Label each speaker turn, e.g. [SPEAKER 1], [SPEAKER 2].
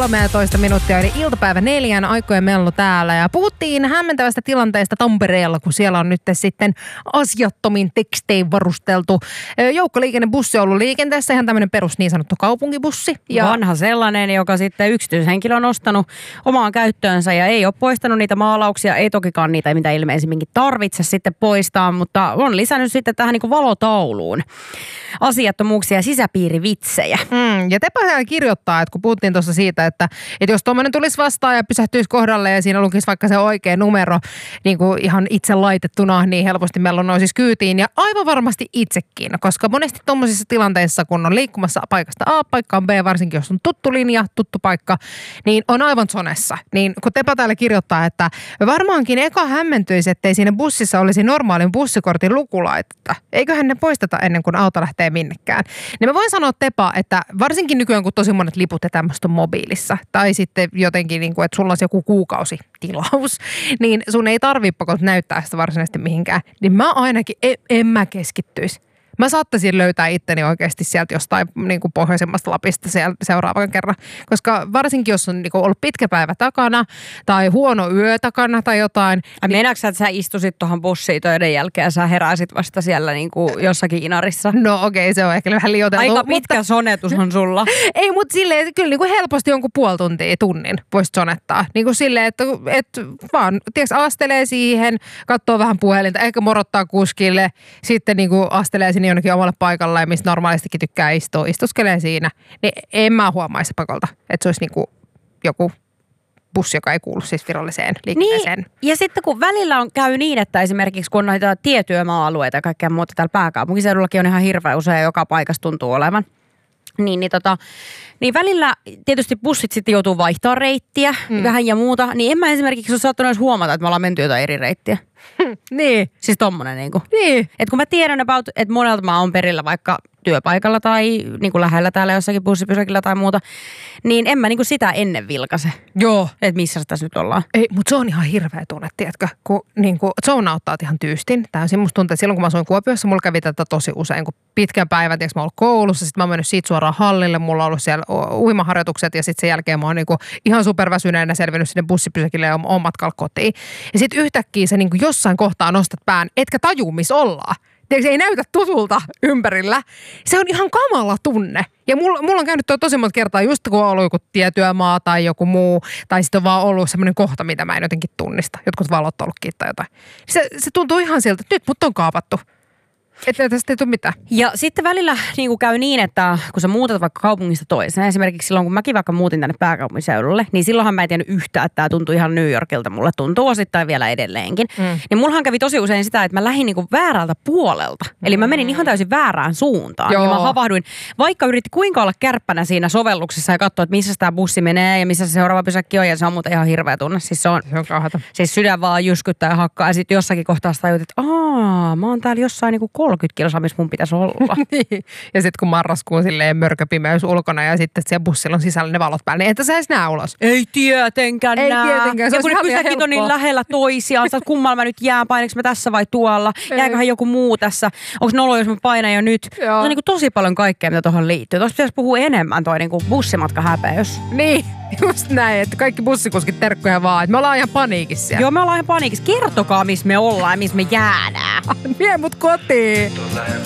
[SPEAKER 1] 13 minuuttia eli iltapäivä 4 aikojen mellu täällä. Ja puhuttiin hämmentävästä tilanteesta Tampereella, kun siellä on nyt sitten asiattomin tekstein varusteltu joukkoliikennebussi ollut liikenteessä. Ihan tämmöinen perus niin sanottu kaupunkibussi.
[SPEAKER 2] Ja vanha sellainen, joka sitten yksityishenkilö on ostanut omaan käyttöönsä ja ei ole poistanut niitä maalauksia. Ei tokikaan niitä, mitä ilmeisimminkin tarvitse sitten poistaa, mutta on lisännyt sitten tähän niin kuin valotauluun asiattomuuksia ja sisäpiirivitsejä.
[SPEAKER 1] Ja Tepä kirjoittaa, että kun puhuttiin tuossa siitä, että jos tuommoinen tulisi vastaan ja pysähtyisi kohdalle ja siinä lukisi vaikka se oikea numero niin kuin ihan itse laitettuna, niin helposti meillä nousisi kyytiin ja aivan varmasti itsekin, koska monesti tuommoisissa tilanteissa, kun on liikkumassa paikasta A paikkaan B, varsinkin jos on tuttu linja, tuttu paikka, niin on aivan sonessa. Niin kun Tepä täällä kirjoittaa, että varmaankin eka hämmentyisi, ettei siinä bussissa olisi normaalin bussikortin lukulaitetta. Eiköhän ne poisteta ennen kuin auto lähtee minnekään. Niin mä voin sanoa Tepa, että varsinkin nykyään, kun tosi monet liput ja tämmöistä on mobiilissa, tai sitten jotenkin, niin kuin, että sulla olisi joku kuukausitilaus, niin sun ei tarvitse pakolla näyttää sitä varsinaisesti mihinkään. Niin mä ainakin en mä keskittyisi. Mä saattaisin löytää itteni oikeasti sieltä jostain niin kuin pohjoisemmasta Lapista seuraavan kerran. Koska varsinkin, jos on niin kuin ollut pitkä päivä takana tai huono yö takana tai jotain.
[SPEAKER 2] Meinaatko sä, että sä istusit tuohon bussiin töiden jälkeen ja sä heräisit vasta siellä niin kuin jossakin inarissa?
[SPEAKER 1] No okei, se on ehkä vähän liioiteltu.
[SPEAKER 2] Aika pitkä sonetus on sulla.
[SPEAKER 1] Ei, mutta silleen kyllä niin kuin helposti jonkun puoli tuntia, tunnin voisit sonettaa. Niin kuin silleen, että vaan tiedätkö, astelee siihen, katsoo vähän puhelinta, ehkä morottaa kuskille, sitten niin kuin astelee sinne jonnekin omalle paikalle, missä normaalistikin tykkää istua, istuskelee siinä, niin en mä huomaisi pakolta, että se olisi niinku joku bussi, joka ei kuulu siis viralliseen liikenteeseen.
[SPEAKER 2] Niin, ja sitten kun välillä käy niin, että esimerkiksi kun on noita tietyömaa-alueita ja kaikkea muuta täällä pääkaupunkiseudullakin on ihan hirveän usein, joka paikassa tuntuu olevan. Niin välillä tietysti bussit sitten joutuu vaihtaa reittiä vähän ja muuta, niin en mä esimerkiksi ole saattanut edes huomata, että me ollaan menty jotain eri reittiä.
[SPEAKER 1] Niin.
[SPEAKER 2] Siis tommonen niinku.
[SPEAKER 1] Niin.
[SPEAKER 2] Että kun mä tiedän about, että monelta mä oon perillä vaikka työpaikalla tai niinku lähellä täällä jossakin bussipysäkillä tai muuta, niin en mä niinku sitä ennen vilkase.
[SPEAKER 1] Joo.
[SPEAKER 2] Että missä tässä nyt ollaan.
[SPEAKER 1] Ei, mutta se on ihan hirveä tunne, tiedätkö? Kun niinku zoonauttaa ihan tyystin. Täysin musta tuntuu, että silloin kun mä asuin Kuopiossa, mulla kävi tätä tosi usein, kun pitkän päivän, tiedätkö, mä oon ollut koulussa, sitten mä oon mennyt siitä suoraan hallille, mulla on ollut siellä uimaharjoitukset ja sitten sen jälkeen mä oon niinku ihan superväsyneenä selvinnyt sinne bussipysäkille ja oon matkalla kotiin. Ja sitten yhtäkkiä se niinku jossain kohtaa nostat pään, etkä tajuu, missä ollaan. Tiedätkö, ei näytä tutulta ympärillä. Se on ihan kamala tunne. Ja mulla on käynyt tosi monta kertaa, just kun on ollut joku tietyömaa tai joku muu, tai sitten on vaan ollut semmoinen kohta, mitä mä en jotenkin tunnista. Jotkut valot on ollutkin tai jotain. Se tuntuu ihan siltä, että nyt mut on kaapattu. Että tästä ei tule mitään.
[SPEAKER 2] Ja sitten välillä niin käy niin, että kun sä muutat vaikka kaupungista toiseen, esimerkiksi silloin kun mäkin vaikka muutin tänne pääkaupunkiseudulle, niin silloinhan mä en tiennyt yhtään, että tää tuntui ihan New Yorkilta. Mulle tuntuu osittain vielä edelleenkin. Niin mullahan kävi tosi usein sitä, että mä lähdin niin väärältä puolelta. Eli mä menin ihan täysin väärään suuntaan. Joo. Ja mä havahduin, vaikka yritti kuinka olla kärppänä siinä sovelluksessa ja katsoa, että missä tämä bussi menee ja missä se seuraava pysäkki on. Ja se on muuten ihan hirveä tunne. Siis se on
[SPEAKER 1] kauheata.
[SPEAKER 2] Siis sydän vaan jyskyttää ja hakkaa. Ja sitten jossakin kohtaa tajutit, että mä oon täällä jossain niin 30 kilsaa, missä mun pitäisi olla.
[SPEAKER 1] Niin. Ja sitten kun marraskuun silleen mörköpimeys ulkona ja sitten siellä bussilla on sisällä ne valot päällä, niin entä sä edes näe ulos?
[SPEAKER 2] Ei tietenkään näe.
[SPEAKER 1] Se
[SPEAKER 2] ja kun ne pysäkit on niin lähellä toisiaan, että kummalla mä nyt jään, painanko mä tässä vai tuolla? Jääköhän joku muu tässä? Onko nolo, jos mä painan jo nyt? Se on niin kuin tosi paljon kaikkea, mitä tuohon liittyy. Tuossa pitäisi puhua enemmän toi niin kuin bussimatka häpeys.
[SPEAKER 1] Niin, just näin, että kaikki bussikuskit terkkuja vaan, että me ollaan ihan paniikissa siellä.
[SPEAKER 2] Joo, me ollaan ihan paniikissa. Kertokaa, missä me ollaan ja missä me jäädään.
[SPEAKER 1] Vie mut kotiin.